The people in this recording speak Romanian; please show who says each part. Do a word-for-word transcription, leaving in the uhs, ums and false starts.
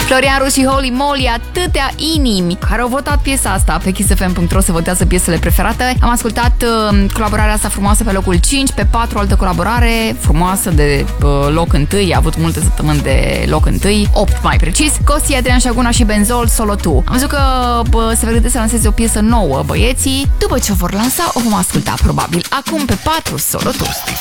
Speaker 1: Florian Rus și Holy Moly, atâtea inimi care au votat piesa asta pe kiss f m punct r o. Se votează piesele preferate. Am ascultat uh, colaborarea asta frumoasă pe locul cinci, pe patru altă colaborare frumoasă de uh, loc întâi, a avut multe săptămâni de loc întâi, opt mai precis. Costi, Adrian Șaguna și Benzol, Solo Tu. Am văzut că bă, se pregătesc să lanseze o piesă nouă băieții. După ce o vor lansa, o vom asculta probabil. Acum pe patru, Solo Tu.